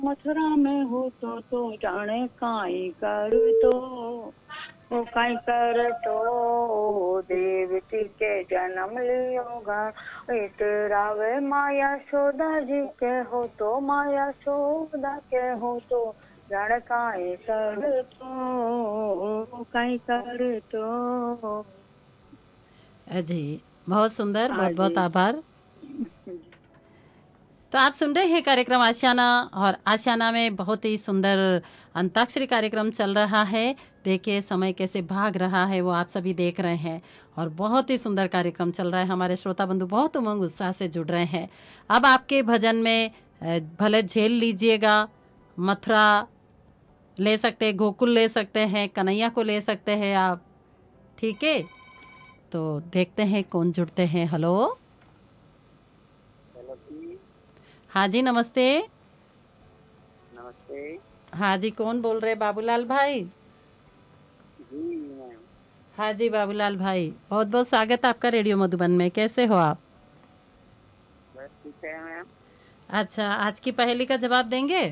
मथुरा में हो तो जाने काई कर तो वो काई कर तो देवती के जन्म लियोगा तेरा वे माया सोदा जी के हो तो माया सोदा के हो तो जाने काई कर तो काई कर तो। जी, बहुत सुंदर, हाँ बहुत जी। बहुत आभार। तो आप सुन रहे हैं कार्यक्रम आशियाना, और आशियाना में बहुत ही सुंदर अंताक्षरी कार्यक्रम चल रहा है। देखिए समय कैसे भाग रहा है, वो आप सभी देख रहे हैं, और बहुत ही सुंदर कार्यक्रम चल रहा है। हमारे श्रोता बंधु बहुत उमंग उत्साह से जुड़ रहे हैं। अब आपके भजन में भले झेल लीजिएगा, मथुरा ले सकते हैं, गोकुल ले सकते हैं, कन्हैया को ले सकते हैं आप। ठीक है, तो देखते हैं कौन जुड़ते हैं। हेलो। हेलो जी। हाँ जी, नमस्ते। नमस्ते हाँ जी, कौन बोल रहे? बाबूलाल भाई? जी मैम। हाँ जी बाबूलाल भाई, बहुत बहुत स्वागत है आपका रेडियो मधुबन में। कैसे हो आप? बस ठीक है मैम। अच्छा, आज की पहेली का जवाब देंगे?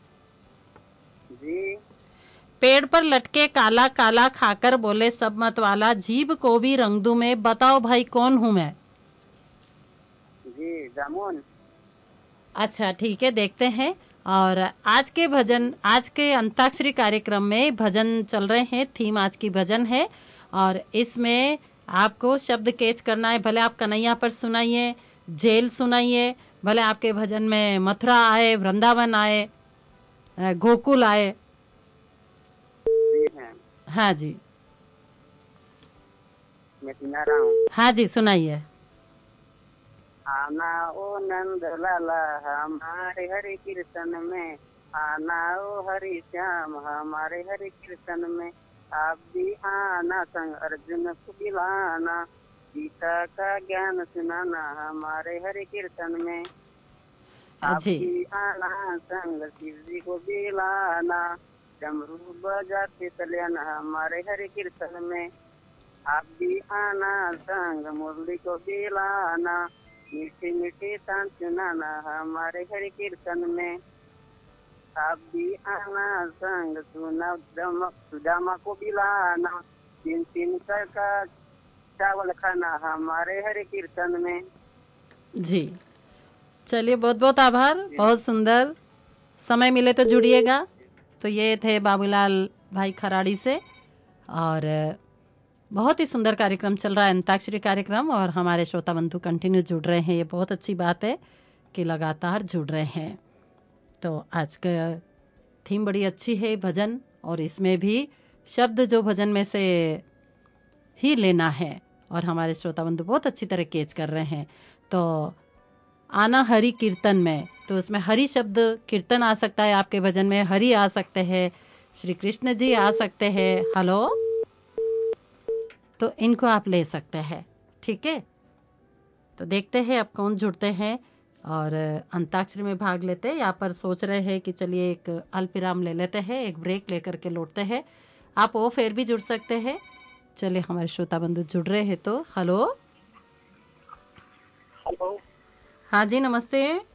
जी पेड़ पर लटके काला काला, खाकर बोले सब मत वाला, जीभ को भी रंग दूं मैं, बताओ भाई कौन हूँ मैं? जी जामुन। अच्छा ठीक है, देखते हैं। और आज के भजन, आज के अंताक्षरी कार्यक्रम में भजन चल रहे हैं, थीम आज की भजन है। और इसमें आपको शब्द कैच करना है। भले आप कन्हैया पर सुनाइए, जेल सुनाइए, भले आपके भजन में मथुरा आए, वृंदावन आए, गोकुल आए। जी मैम। हाँ जी। मैं सुना रहा हूँ। हाँ जी, सुनाइए। आना ओ नंद लाला हमारे हरि कीर्तन में, आना ओ हरि श्याम हमारे हरि कीर्तन में, आप भी आना संग अर्जुन को बिलाना, गीता का ज्ञान सुनाना हमारे हरि कीर्तन में, आप जी भी आना संग शिव जी को बिलाना, डमरू बजाते चले आना हमारे हरे कीर्तन में, आप भी आना संग मुरली को बिलाना, मीठी मीठी तान सुनाना हमारे हरे कीर्तन में, आप भी आना संग सुदामा को बिलाना, तीन तीन कर का चावल खाना हमारे हरे कीर्तन में। जी, चलिए बहुत बहुत आभार, जी बहुत सुंदर। समय मिले तो जुड़िएगा। तो ये थे बाबूलाल भाई खराड़ी से। और बहुत ही सुंदर कार्यक्रम चल रहा है, अंताक्षरी कार्यक्रम, और हमारे श्रोता बंधु कंटिन्यू जुड़ रहे हैं। ये बहुत अच्छी बात है कि लगातार जुड़ रहे हैं। तो आज का थीम बड़ी अच्छी है, भजन, और इसमें भी शब्द जो भजन में से ही लेना है, और हमारे श्रोता बंधु बहुत अच्छी तरह कैच कर रहे हैं। तो आना हरि कीर्तन में, तो उसमें हरि शब्द कीर्तन आ सकता है आपके भजन में, हरि आ सकते हैं, श्री कृष्ण जी आ सकते हैं। हेलो, तो इनको आप ले सकते हैं। ठीक है, तो देखते हैं अब कौन जुड़ते हैं और अंताक्षरी में भाग लेते हैं। यहाँ पर सोच रहे हैं कि चलिए एक अल्पविराम ले लेते हैं, एक ब्रेक लेकर के लौटते हैं। आप वो फिर भी जुड़ सकते हैं। चलिए हमारे श्रोता बंधु जुड़ रहे हैं, तो हेलो। हेलो। हाँ जी, नमस्ते।